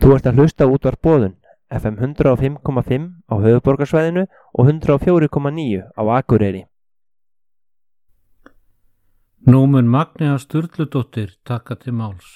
Þú ert að hlusta á útvarp Boðun, FM 105,5 á höfuðborgarsvæðinu og 104,9 á Akureyri. Nú mun Magnea Sturludóttir taka til máls.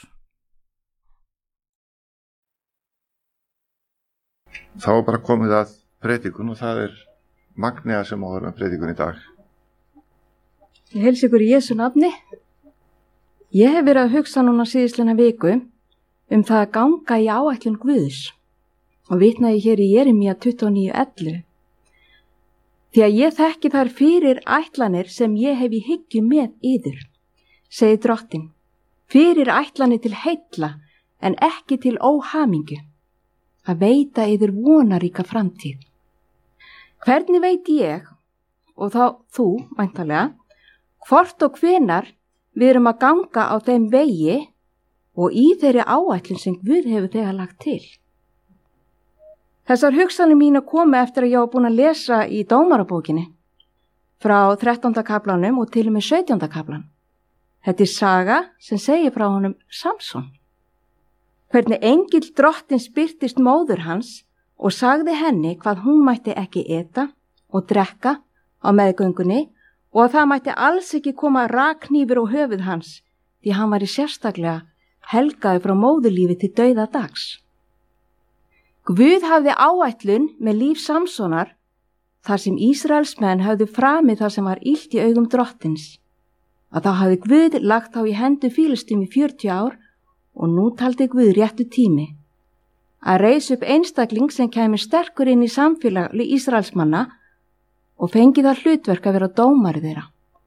Þá er bara komið að predikun og það er Magnea sem á að vera með predikun í dag. Ég heilsa ykkur í Jesú nafni. Ég hef verið að hugsa núna síðastliðna viku það að ganga í áætlun Guðs og vitnaði hér í Jeremía 29:11. Því að ég þekki þær fyrir ætlanir sem ég hef í hyggju með yður, segir Drottinn, fyrir ætlanir til heilla en ekki til óhamingju, að veita yður vonaríka framtíð. Hvernig veit ég, og þá þú væntanlega, hvort og hvenar við erum að ganga á þeim vegi og í þeirri áætlun sem Guð hefur þegar lagt til? Þessar hugsanir mínu komu eftir að ég var búin að lesa í Dómarabókinni frá 13. kaflanum og til og með 17. kaflan. Þetta er saga sem segir frá honum Samson. Hvernig engill Drottins birtist móður hans og sagði henni hvað hún mætti ekki eta og drekka á meðgöngunni og að það mætti alls ekki koma rakhnífur á höfuð hans því hann var í sérstaklega helgaði frá móðurlífi til dauða dags. Guð hafði áætlun með líf Samsonar þar sem Ísraelsmenn höfðu framið það sem var illt í augum Drottins. Að þá hafði Guð lagt þá í hendur Fílistum í 40 ár og nú taldi Guð réttu tími að reisa upp einstakling sem kæmi sterkur inn í samfélag Ísraelsmanna og fengi það hlutverk að vera dómari þeirra.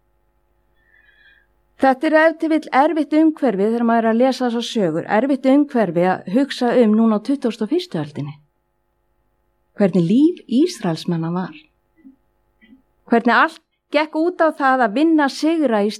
Þetta er ef til vill erfitt umhverfi þegar maður er að lesa þessar sögur, erfitt umhverfi að hugsa núna á 21. öldinni. Hvernig líf Ísraelsmanna var. Hvernig allt gekk út á það að vinna sigra í